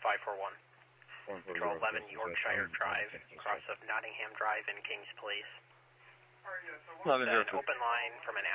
541. Control 11 Yorkshire Drive, cross of Nottingham Drive in Kings Place. An open line from an